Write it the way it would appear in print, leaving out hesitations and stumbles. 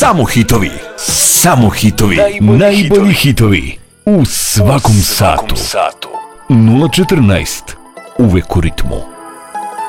Само хитови. Само хитови. Најбољи хитови. У сваком сату. 014. Увек у ритму.